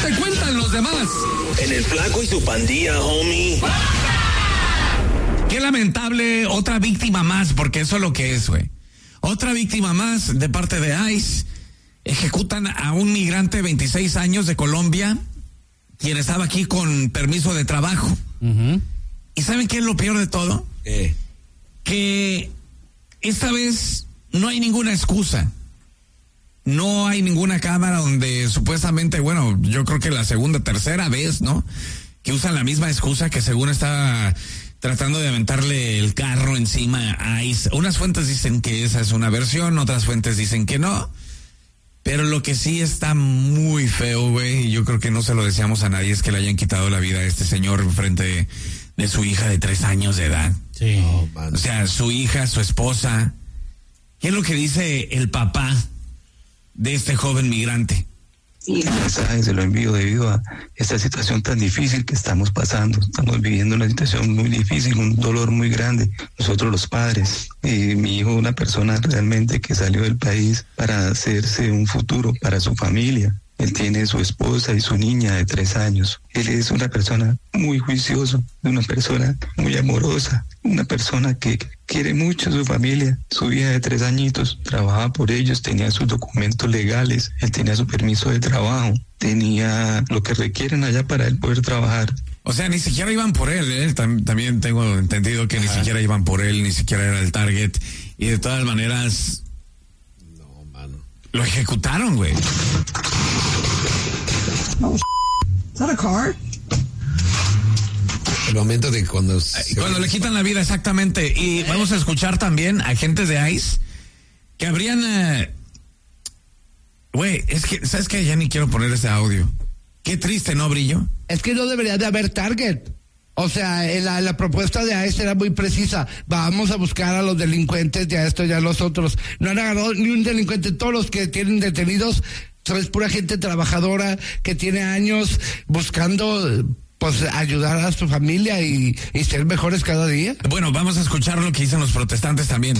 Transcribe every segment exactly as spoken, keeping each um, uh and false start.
te cuentan los demás? En el Flaco y su pandilla, homie. Qué lamentable, otra víctima más, porque eso es lo que es, güey. Otra víctima más de parte de ICE. Ejecutan a un migrante de veintiséis años de Colombia, quien estaba aquí con permiso de trabajo. Uh-huh. ¿Y saben qué es lo peor de todo? Eh. Que esta vez no hay ninguna excusa. No hay ninguna cámara donde supuestamente, bueno, yo creo que la segunda, tercera vez, ¿no? Que usan la misma excusa que según está tratando de aventarle el carro encima a ICE. Unas fuentes dicen que esa es una versión, otras fuentes dicen que no. Pero lo que sí está muy feo, güey, y yo creo que no se lo deseamos a nadie, es que le hayan quitado la vida a este señor en frente de, de su hija de tres años de edad. Sí. Oh, o sea, su hija, su esposa. ¿Qué es lo que dice el papá de este joven migrante? El mensaje se lo envío debido a esta situación tan difícil que estamos pasando. Estamos viviendo una situación muy difícil, un dolor muy grande. Nosotros los padres, y mi hijo, una persona realmente que salió del país para hacerse un futuro para su familia. Él tiene su esposa y su niña de tres años. Él es una persona muy juiciosa, una persona muy amorosa, una persona que quiere mucho a su familia. Su hija de tres añitos trabajaba por ellos, tenía sus documentos legales, él tenía su permiso de trabajo, tenía lo que requieren allá para él poder trabajar. O sea, ni siquiera iban por él, ¿eh? Tam- también tengo entendido que Ajá. ni siquiera iban por él, ni siquiera era el target. Y de todas maneras, no, mano, lo ejecutaron, güey. Oh, is that a car? El momento de cuando... Cuando le quitan la vida, exactamente. Y ¿Eh? vamos a escuchar también a agentes de ICE que habrían... Güey, uh, es que, ¿sabes qué? Ya ni quiero poner ese audio. Qué triste, ¿no, Brillo? Es que no debería de haber target. O sea, la, la propuesta de ICE era muy precisa. Vamos a buscar a los delincuentes, ya esto, ya los otros. No han agarrado ni un delincuente. Todos los que tienen detenidos, es pura gente trabajadora que tiene años buscando... pues ayudar a su familia y, y ser mejores cada día. Bueno, vamos a escuchar lo que dicen los protestantes también.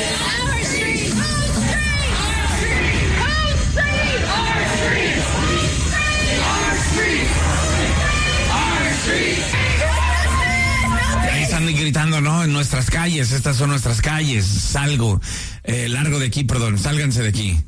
Ahí están gritando, ¿no? En nuestras calles, estas son nuestras calles. Salgo, eh, largo de aquí, perdón, sálganse de aquí.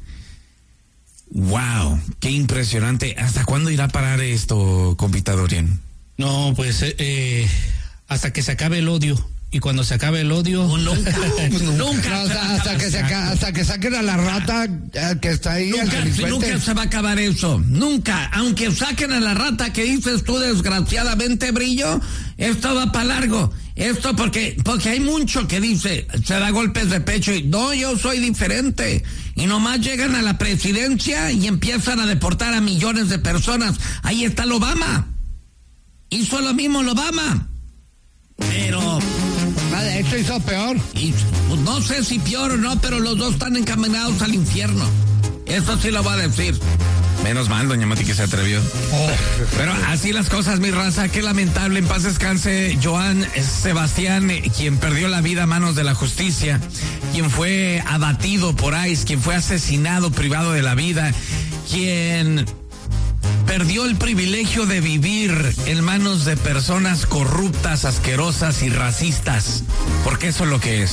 Wow, qué impresionante. ¿Hasta cuándo irá a parar esto, compita Dorian? No, pues eh, hasta que se acabe el odio. Y cuando se acabe el odio... Oh, nunca, pues nunca. nunca. No, hasta, hasta, que se aca- hasta que saquen a la rata eh, que está ahí. Nunca, nunca se va a acabar eso. Nunca. Aunque saquen a la rata que dices tú, desgraciadamente, Brillo, esto va para largo. Esto porque, porque hay mucho que dice, se da golpes de pecho y no, yo soy diferente. Y nomás llegan a la presidencia y empiezan a deportar a millones de personas. Ahí está el Obama. Hizo lo mismo el Obama. Pero... Ah, de hecho hizo peor. Y, pues, no sé si peor o no, pero los dos están encaminados al infierno. Eso sí lo voy a decir. Menos mal, doña Mati, que se atrevió. Oh. Pero así las cosas, mi raza. Qué lamentable. En paz descanse Joan Sebastián, quien perdió la vida a manos de la justicia, quien fue abatido por ICE, quien fue asesinado, privado de la vida, quien perdió el privilegio de vivir en manos de personas corruptas, asquerosas y racistas. Porque eso es lo que es.